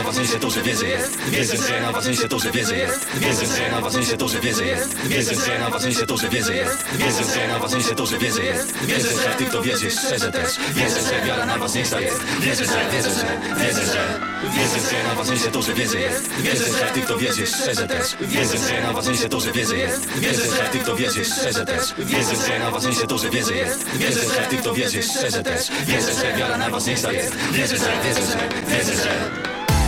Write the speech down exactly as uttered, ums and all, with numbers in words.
najważniejsze to, że wierzę jest. Wierzę, że najważniejsze to, że wierzę jest. Wierzę, że najważniejsze to, że wierzę jest. Wierzę, że najważniejsze to, że wierzę jest. Wierzę, że najważniejsze to, że wierzę jest. Wierzę, że ty w to wierzysz szczerze też. Wierzę, że wiara najważniejsza jest. Wierzę, że, wierzę, że, wierzę, że Wierzę, że najważniejsze to, że wierzę jest. Wierzę, że ty w to wierzysz szczerze też. Wierzę, że najważniejsze to, że wierzę jest. Wierzę, że ty w to wierzysz szczerze też. Wierzę, że najważniejsze to, że wierzę jest. Wierzę, że ty w to wierzysz szczerze też. Wierzę, że wiara najważniejsza jest. Wierzę, że, wierzę, że, wierzę, że